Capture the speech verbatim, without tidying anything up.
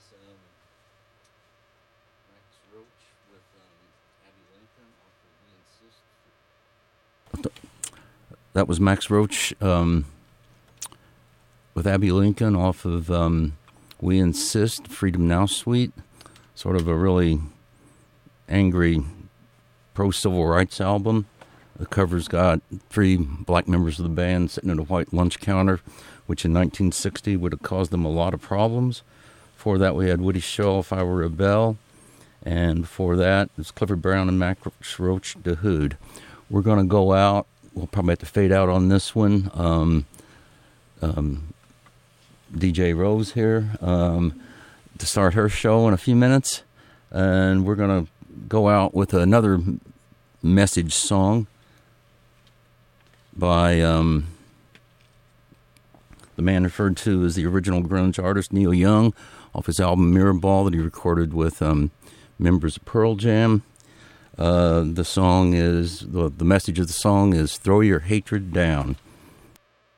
um, Max Roach with um, Abby Lincoln off of We Insist. That was Max Roach um, with Abby Lincoln off of um, We Insist, Freedom Now Suite. Sort of a really angry pro-civil rights album. The cover's got three black members of the band sitting at a white lunch counter, which in nineteen sixty would have caused them a lot of problems. Before that, we had Woody Shaw, If I Were a Bell. And before that, it's Clifford Brown and Max Roach, The Hood. We're going to go out. We'll probably have to fade out on this one. Um, um, D J Rose here um, to start her show in a few minutes. And we're going to go out with another message song by um, the man referred to as the original grunge artist, Neil Young, off his album Mirror Ball that he recorded with um, members of Pearl Jam. Uh, the song is, the, the message of the song is Throw Your Hatred Down.